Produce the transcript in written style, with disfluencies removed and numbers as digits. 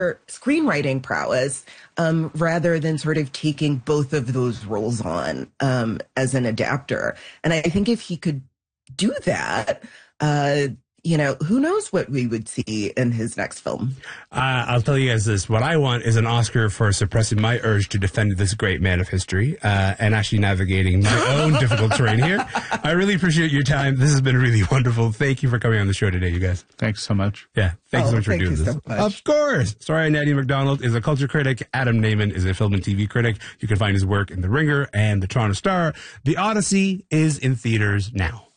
screenwriting prowess, rather than sort of taking both of those roles on as an adapter. And I think if he could do that, who knows what we would see in his next film. I'll tell you guys this. What I want is an Oscar for suppressing my urge to defend this great man of history and actually navigating my own difficult terrain here. I really appreciate your time. This has been really wonderful. Thank you for coming on the show today, you guys. Thanks so much. Yeah, thanks so much for doing this. So much. Of course. Sorry, Nadia McDonald is a culture critic. Adam Naiman is a film and TV critic. You can find his work in The Ringer and The Toronto Star. The Odyssey is in theaters now.